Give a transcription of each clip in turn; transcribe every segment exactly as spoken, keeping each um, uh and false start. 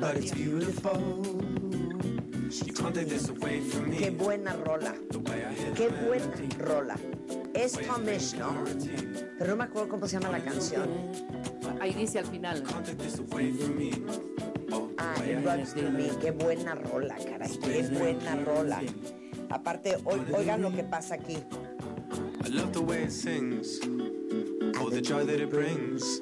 but it's beautiful. You can't take this away from me. Qué buena rola. Qué buena rola. Es Tom Misch, ¿no? Pero no me acuerdo cómo se llama la canción. Ahí dice al final. Ah, It Runs Through Me. Qué buena rola, caray. Qué buena rola. Aparte, oigan lo que pasa aquí. I love the way it sings, all the joy that it brings.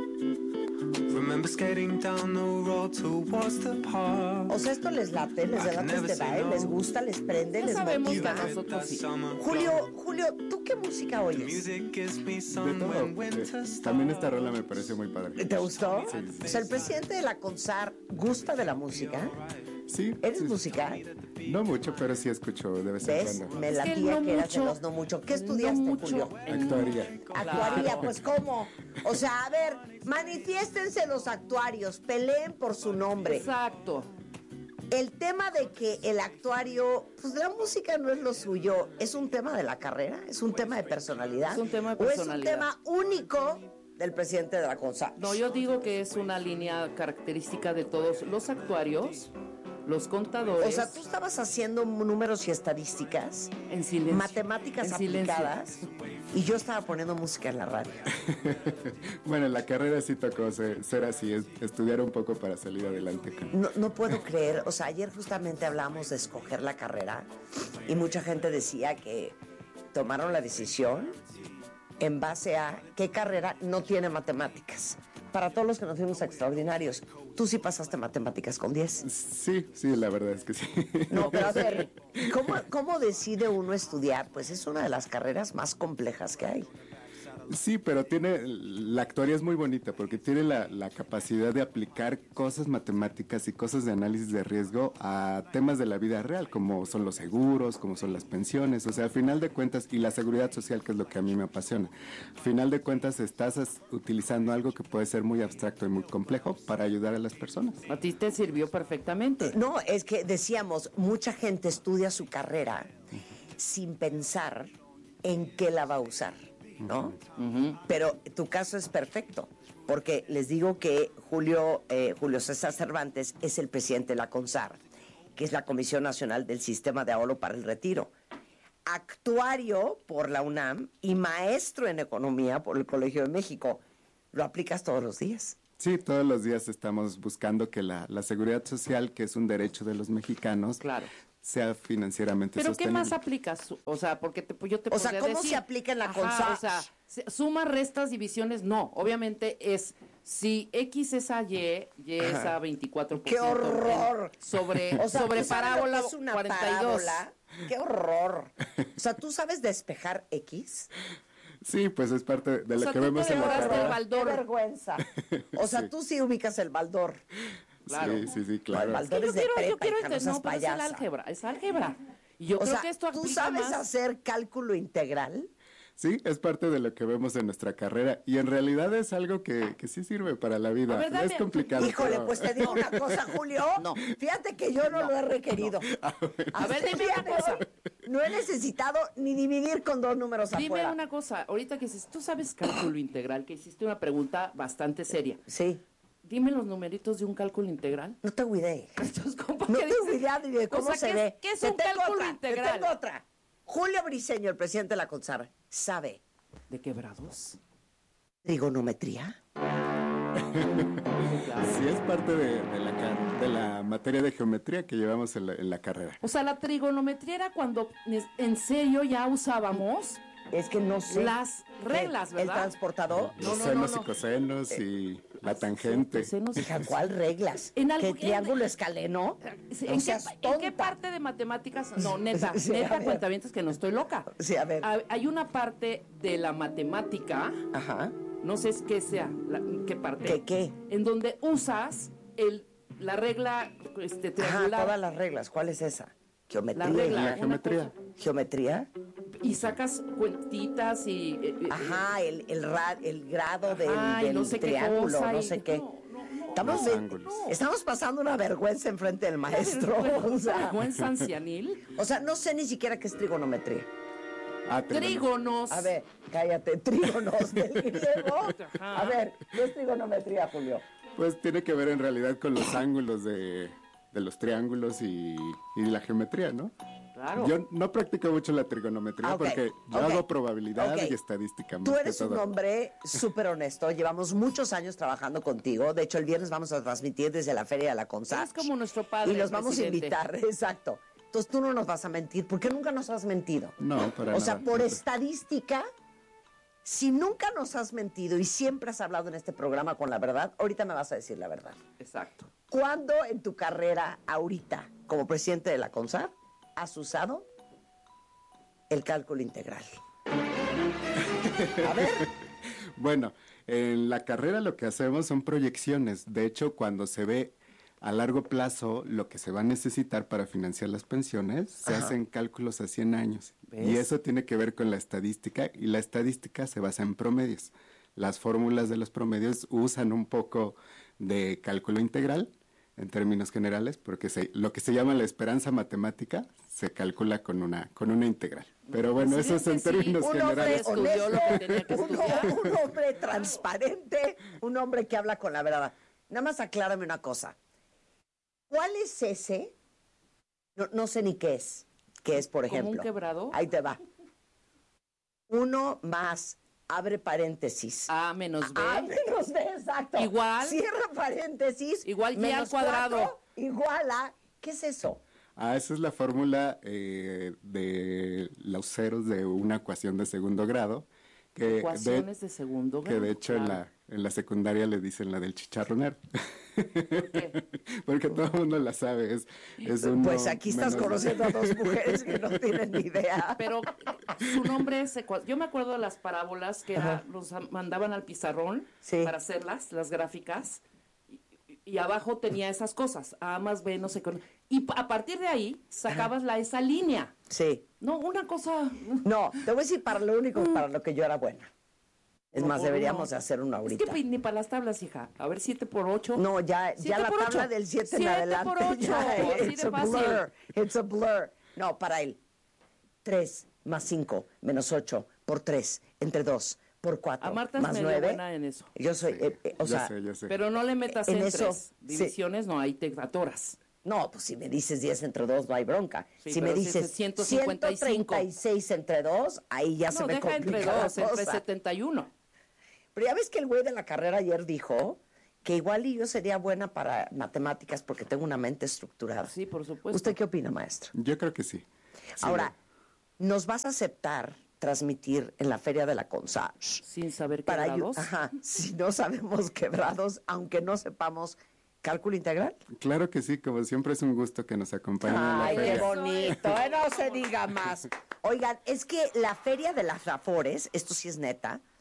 Remember skating down the road towards the park. O sea, esto les late, les delata este baile, les gusta, les prende, ya les sabemos motiva. Que a nosotros sí. Julio, Julio, ¿tú qué música oyes? De todo. Eh, también esta rola me pareció muy padre. ¿Te gustó? Sí, sí. O sea, el presidente de la CONSAR gusta de la música. Sí. ¿Eres sí. musical? No mucho, pero sí escucho de vez en ¿Ves? cuando. Me Es la que tía no que era mucho, de los no mucho. ¿Qué estudiaste, no mucho. Julio? Actuaría. Actuaría, pues ¿cómo? O sea, a ver, manifiéstense los actuarios, peleen por su nombre. Exacto. El tema de que el actuario, pues la música no es lo suyo, ¿es un tema de la carrera? ¿Es un tema de personalidad? Es un tema de ¿O personalidad. es un tema único del presidente de la CONSAR? No, yo digo que es una línea característica de todos los actuarios, los contadores. O sea, tú estabas haciendo números y estadísticas, en silencio, matemáticas en silencio. aplicadas, y yo estaba poniendo música en la radio. Bueno, la carrera sí tocó ser, ser así, es, estudiar un poco para salir adelante. No, no puedo creer, o sea, ayer justamente hablamos de escoger la carrera y mucha gente decía que tomaron la decisión en base a qué carrera no tiene matemáticas. Para todos los que nos fuimos extraordinarios, tú sí pasaste matemáticas con diez. Sí, sí, la verdad es que sí. No, pero a ver, ¿cómo, ¿cómo decide uno estudiar? Pues es una de las carreras más complejas que hay. Sí, pero tiene, la actuaría es muy bonita porque tiene la, la capacidad de aplicar cosas matemáticas y cosas de análisis de riesgo a temas de la vida real, como son los seguros, como son las pensiones, o sea, al final de cuentas, y la seguridad social, que es lo que a mí me apasiona, al final de cuentas estás as, utilizando algo que puede ser muy abstracto y muy complejo para ayudar a las personas. A ti te sirvió perfectamente. No, es que decíamos, mucha gente estudia su carrera sin pensar en qué la va a usar, ¿no? Uh-huh. Pero tu caso es perfecto, porque les digo que Julio, eh, Julio César Cervantes es el presidente de la CONSAR, que es la Comisión Nacional del Sistema de Ahorro para el Retiro, actuario por la UNAM y maestro en economía por el Colegio de México. ¿Lo aplicas todos los días? Sí, todos los días estamos buscando que la, la seguridad social, que es un derecho de los mexicanos, claro, sea financieramente ¿Pero sostenible. qué más aplicas? O sea, porque te, yo te O sea, ¿cómo decir, se aplica en la ajá, CONSAR? O sea, suma, restas, divisiones, no. Obviamente es, si X es a Y, Y es a veinticuatro por ciento. ¡Qué horror! Sobre, o sea, sobre parábola es una cuarenta y dos. parábola. ¡Qué horror! O sea, ¿tú sabes despejar X? Sí, pues es parte de o lo sea, que vemos en la carrera. ¡Qué vergüenza! O sea, sí. tú sí ubicas el baldor. Claro. Sí, sí, sí, claro. El baldor yo es de quiero, prepa, yo quiero hija, no entender, seas no, pero es payasa. el álgebra, es álgebra. Y yo o creo sea, que esto ¿tú aplica sabes más. hacer cálculo integral? Sí, es parte de lo que vemos en nuestra carrera y en realidad es algo que, que sí sirve para la vida. Ver, es complicado. Híjole, pero... pues te digo una cosa, Julio. No. Fíjate que yo no, no lo he requerido. No. A ver, dime una cosa. No he necesitado ni dividir con dos números Dime afuera. una cosa, ahorita que dices, tú sabes cálculo integral, que hiciste una pregunta bastante seria. Sí. Dime los numeritos de un cálculo integral. No tengo idea. Entonces, ¿cómo No que tengo dices? idea ni de cómo O sea, se ¿qué ve. es- qué es Te un tengo cálculo otra, integral? Te tengo otra. Julio Briceño, el presidente de la CONSAR, sabe ¿De quebrados? trigonometría. Sí, es parte de, de, la, car- de la materia de geometría que llevamos en la, en la carrera. O sea, la trigonometría era cuando en serio ya usábamos Es que no sé. las reglas, ¿El, ¿verdad? el transportador? Los no, senos no, no. y cosenos y la tangente. Senos y Hija, ¿cuál reglas? En algo- ¿Qué triángulo escaleno? Sí, No ¿En, qué, seas pa- ¿En tonta. qué parte de matemáticas? No, neta, Sí, a neta, ver. cuentavientes que no estoy loca. Sí, a ver. Ha- Hay una parte de la matemática, Ajá. no sé qué sea, la- qué parte. ¿Qué qué? En donde usas el, la regla este, Ajá, triangular todas las reglas. ¿Cuál es esa? Geometría. La regla. La una geometría. cosa. ¿Geometría? y sacas cuentitas y... eh, eh, Ajá, el, el, ra- el grado del, Ajá, y del no sé qué triángulo, cosa, no y- sé qué. no, no, no, estamos, los de- ángulos. estamos pasando una vergüenza enfrente del maestro. o, sea, vergüenza ancianil. o sea, no sé ni siquiera qué es trigonometría. Ah, trigono- Trígonos. A ver, cállate, trígonos del griego. Ajá. A ver, ¿qué es trigonometría, Julio? Pues tiene que ver en realidad con los ángulos de, de los triángulos y, y la geometría, ¿no? Claro. Yo no practico mucho la trigonometría Ah, ok, porque yo ok, hago probabilidad ok. y estadística más Tú que eres un todo. hombre súper honesto, llevamos muchos años trabajando contigo, de hecho el viernes vamos a transmitir desde la Feria de la Consach. Es como nuestro padre, y los el vamos presidente. a invitar, exacto. Entonces tú no nos vas a mentir, porque nunca nos has mentido. No, para O sea, nada. por estadística, si nunca nos has mentido y siempre has hablado en este programa con la verdad, ahorita me vas a decir la verdad. Exacto. ¿Cuándo en tu carrera, ahorita, como presidente de la CONSAR, has usado el cálculo integral? A ver. Bueno, en la carrera lo que hacemos son proyecciones. De hecho, cuando se ve a largo plazo lo que se va a necesitar para financiar las pensiones, se Ajá. hacen cálculos a cien años. ¿Ves? Y eso tiene que ver con la estadística, y la estadística se basa en promedios. Las fórmulas de los promedios usan un poco de cálculo integral, en términos generales, porque se, lo que se llama la esperanza matemática se calcula con una, con una integral. Pero bueno, eso es en Presidente, sí. términos Un hombre generales. Estudió lo que tenía que un, estudiar. un hombre transparente, un hombre que habla con la verdad. Nada más aclárame una cosa. ¿Cuál es ese? No, no sé ni qué es. ¿Qué es, por ¿Como un ejemplo? quebrado? Ahí te va. Uno más, abre paréntesis. A menos B. A menos B, exacto. Igual. Cierra paréntesis. Igual y al menos cuadrado. cuatro, igual a. ¿Qué es eso? Ah, esa es la fórmula eh, de los ceros de una ecuación de segundo grado. Que Ecuaciones de segundo Que grado, de hecho en, claro. la, en la secundaria le dicen la del chicharronero. ¿Por qué? Porque todo el mundo la sabe. Es, es uno Pues aquí estás menos- conociendo a dos mujeres que no tienen ni idea. Pero su nombre es... ecua- Yo me acuerdo de las parábolas que era, los a- mandaban al pizarrón Sí. para hacerlas, las gráficas, y, y- y abajo tenía esas cosas, A más B, no sé qué. Y pa- a partir de ahí sacabas la esa línea. Sí. No, una cosa... No, te voy a decir para lo único para lo que yo era buena. Es Por más, favor, deberíamos no. de hacer uno Es ahorita. que pues, ni para las tablas, hija. A ver, siete por ocho. No, ya, ya Siete la por tabla ocho. del siete en Siete adelante. por ocho, ya, así it's de a fácil. blur. It's a blur. No, para él. tres más cinco menos ocho por tres entre dos por cuatro A Marta es más medio nueve. buena en eso. Yo soy, eh, eh, o ya sea, sé, ya sé. Pero no le metas En en, eso, tres sí. divisiones, no, ahí te atoras. no, pues si me dices diez entre dos no hay bronca. Sí, si me pero si dices es ciento cincuenta y cinco. ciento treinta y seis entre dos, ahí ya se No, me deja complica entre la dos, entre cosa. setenta y uno. Pero ya ves que el güey de la carrera ayer dijo que igual y yo sería buena para matemáticas porque tengo una mente estructurada. Sí, por supuesto. ¿Usted qué opina, maestro? Yo creo que sí. Sí, Ahora, ¿nos vas a aceptar transmitir en la Feria de la Consach? Sin saber Para ayu- quebrados. Ajá, si no sabemos quebrados, aunque no sepamos cálculo integral. Claro que sí, como siempre es un gusto que nos acompañen en la Ay, qué feria. bonito, eh, no se diga más. Oigan, es que la Feria de las Afores, esto sí es neta,